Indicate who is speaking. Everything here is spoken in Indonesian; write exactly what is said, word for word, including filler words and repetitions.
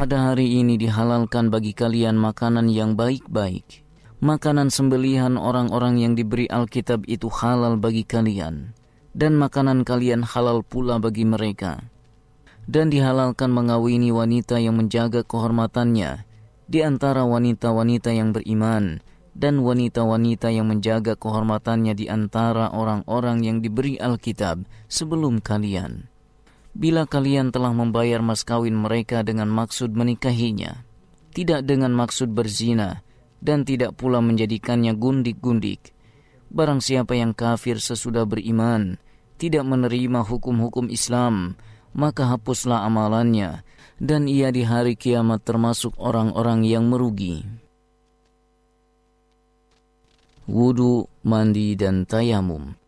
Speaker 1: pada hari ini dihalalkan bagi kalian makanan yang baik-baik. Makanan sembelihan orang-orang yang diberi Alkitab itu halal bagi kalian, dan makanan kalian halal pula bagi mereka. Dan dihalalkan mengawini wanita yang menjaga kehormatannya di antara wanita-wanita yang beriman, dan wanita-wanita yang menjaga kehormatannya di antara orang-orang yang diberi Alkitab sebelum kalian. Bila kalian telah membayar mas kawin mereka dengan maksud menikahinya, tidak dengan maksud berzina, dan tidak pula menjadikannya gundik-gundik. Barang siapa yang kafir sesudah beriman, tidak menerima hukum-hukum Islam, maka hapuslah amalannya, dan ia di hari kiamat termasuk orang-orang yang merugi. Wudu, mandi, dan tayamum.